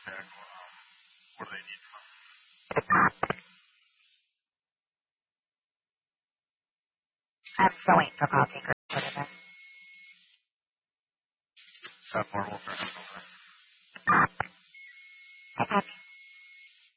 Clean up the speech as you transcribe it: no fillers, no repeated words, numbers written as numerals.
check. What do they need from? I'm still waiting for call taker to put it in. Is that normal for him? I copy.